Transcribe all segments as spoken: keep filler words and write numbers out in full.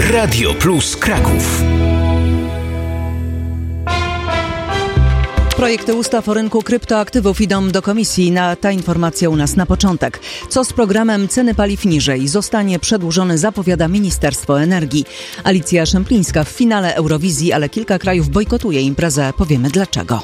Radio Plus Kraków. Projekty ustaw o rynku kryptoaktywów idą do komisji. Na ta informacja u nas na początek. Co z programem ceny paliw niżej? Zostanie przedłużony, zapowiada Ministerstwo Energii. Alicja Szemplińska w finale Eurowizji, ale kilka krajów bojkotuje imprezę. Powiemy dlaczego.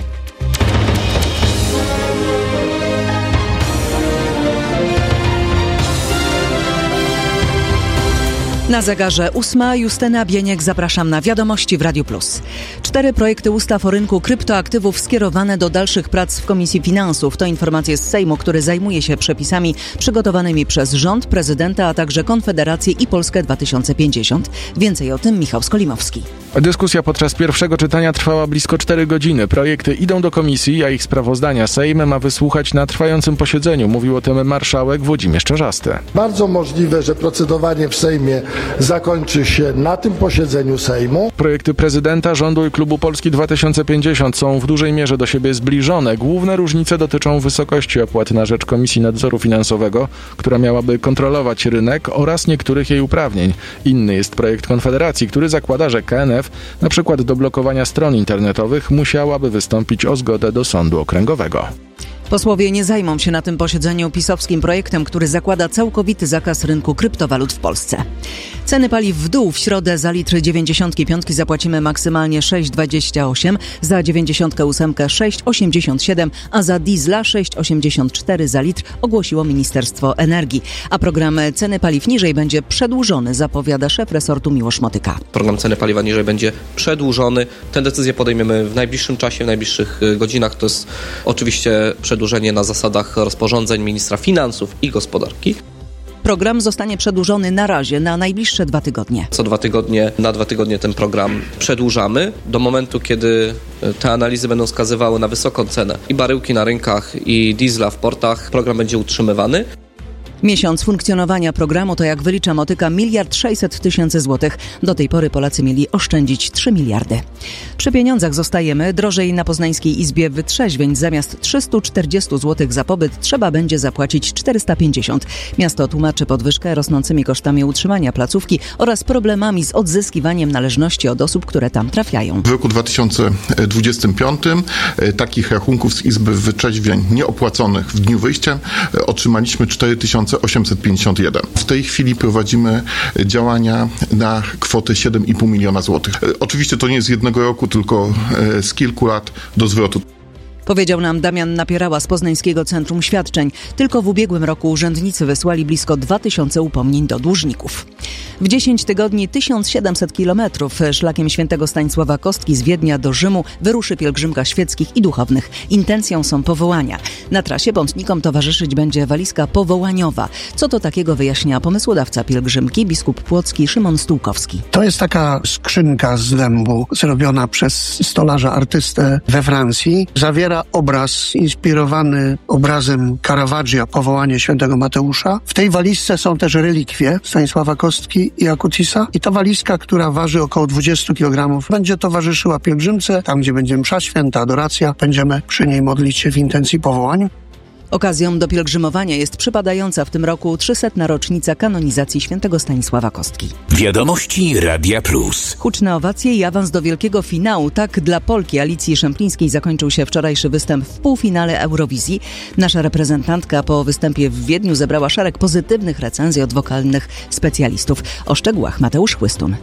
Na zegarze ósma. Justyna Bieniek, zapraszam na Wiadomości w Radiu Plus. Cztery projekty ustaw o rynku kryptoaktywów skierowane do dalszych prac w Komisji Finansów. To informacje z Sejmu, który zajmuje się przepisami przygotowanymi przez rząd, prezydenta, a także Konfederację i Polskę dwa tysiące pięćdziesiąt. Więcej o tym Michał Skolimowski. Dyskusja podczas pierwszego czytania trwała blisko cztery godziny. Projekty idą do komisji, a ich sprawozdania Sejm ma wysłuchać na trwającym posiedzeniu. Mówił o tym marszałek Włodzimierz Czarzasty. Bardzo możliwe, że procedowanie w Sejmie zakończy się na tym posiedzeniu Sejmu. Projekty prezydenta, rządu i klubu Polski dwa tysiące pięćdziesiąt są w dużej mierze do siebie zbliżone. Główne różnice dotyczą wysokości opłat na rzecz Komisji Nadzoru Finansowego, która miałaby kontrolować rynek, oraz niektórych jej uprawnień. Inny jest projekt Konfederacji, który zakłada, że K N F, na przykład do blokowania stron internetowych, musiałaby wystąpić o zgodę do sądu okręgowego. Posłowie nie zajmą się na tym posiedzeniu pisowskim projektem, który zakłada całkowity zakaz rynku kryptowalut w Polsce. Ceny paliw w dół. W środę za litr dziewięćdziesiątki piątki zapłacimy maksymalnie sześć dwadzieścia osiem, za dziewięćdziesiątkę ósemkę sześć osiemdziesiąt siedem, a za diesla sześć osiemdziesiąt cztery za litr, ogłosiło Ministerstwo Energii. A program ceny paliw niżej będzie przedłużony, zapowiada szef resortu Miłosz Motyka. Program ceny paliwa niżej będzie przedłużony. Tę decyzję podejmiemy w najbliższym czasie, w najbliższych godzinach. To jest oczywiście przedłużenie na zasadach rozporządzeń ministra finansów i gospodarki. Program zostanie przedłużony na razie na najbliższe dwa tygodnie. Co dwa tygodnie, na dwa tygodnie ten program przedłużamy do momentu, kiedy te analizy będą wskazywały na wysoką cenę i baryłki na rynkach, i diesla w portach. Program będzie utrzymywany. Miesiąc funkcjonowania programu to, jak wylicza Motyka, miliard sześćset tysięcy złotych. Do tej pory Polacy mieli oszczędzić trzy miliardy. Przy pieniądzach zostajemy. Drożej na Poznańskiej Izbie Wytrzeźwień. Zamiast trzysta czterdzieści złotych za pobyt trzeba będzie zapłacić czterysta pięćdziesiąt. Miasto tłumaczy podwyżkę rosnącymi kosztami utrzymania placówki oraz problemami z odzyskiwaniem należności od osób, które tam trafiają. W roku dwa tysiące dwudziestym piątym takich rachunków z Izby Wytrzeźwień nieopłaconych w dniu wyjścia otrzymaliśmy cztery tysiące osiemset pięćdziesiąt jeden. W tej chwili prowadzimy działania na kwotę siedem i pół miliona złotych. Oczywiście to nie jest z jednego roku, tylko z kilku lat do zwrotu. Powiedział nam Damian Napierała z Poznańskiego Centrum Świadczeń. Tylko w ubiegłym roku urzędnicy wysłali blisko dwa tysiące upomnień do dłużników. W dziesięć tygodni tysiąc siedemset kilometrów szlakiem świętego Stanisława Kostki z Wiednia do Rzymu wyruszy pielgrzymka świeckich i duchownych. Intencją są powołania. Na trasie pątnikom towarzyszyć będzie walizka powołaniowa. Co to takiego, wyjaśnia pomysłodawca pielgrzymki, biskup płocki Szymon Stułkowski. To jest taka skrzynka z dębu zrobiona przez stolarza artystę we Francji. Zawiera obraz inspirowany obrazem Caravaggia, powołanie świętego Mateusza. W tej walizce są też relikwie Stanisława Kostki i Akutisa. I ta walizka, która waży około dwadzieścia kilogramów, będzie towarzyszyła pielgrzymce. Tam, gdzie będzie msza święta, adoracja, będziemy przy niej modlić się w intencji powołań. Okazją do pielgrzymowania jest przypadająca w tym roku trzysetna rocznica kanonizacji świętego Stanisława Kostki. Wiadomości Radia Plus. Huczne owacje i awans do wielkiego finału. Tak dla Polki Alicji Szemplińskiej zakończył się wczorajszy występ w półfinale Eurowizji. Nasza reprezentantka po występie w Wiedniu zebrała szereg pozytywnych recenzji od wokalnych specjalistów. O szczegółach Mateusz Chłystun.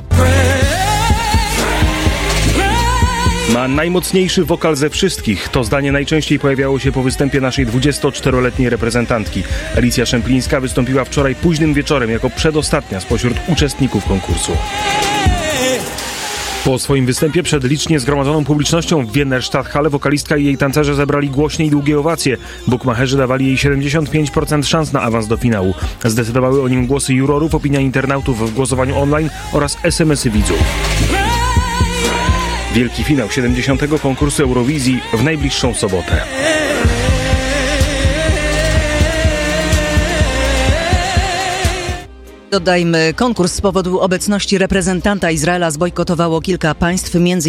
Ma najmocniejszy wokal ze wszystkich. To zdanie najczęściej pojawiało się po występie naszej dwudziestoczteroletniej reprezentantki. Alicja Szemplińska wystąpiła wczoraj późnym wieczorem jako przedostatnia spośród uczestników konkursu. Po swoim występie przed licznie zgromadzoną publicznością w Wiener Stadthalle wokalistka i jej tancerze zebrali głośne i długie owacje. Bukmacherzy dawali jej siedemdziesiąt pięć procent szans na awans do finału. Zdecydowały o nim głosy jurorów, opinia internautów w głosowaniu online oraz es em esy widzów. Wielki finał siedemdziesiątego konkursu Eurowizji w najbliższą sobotę. Dodajmy, konkurs z powodu obecności reprezentanta Izraela zbojkotowało kilka państw, między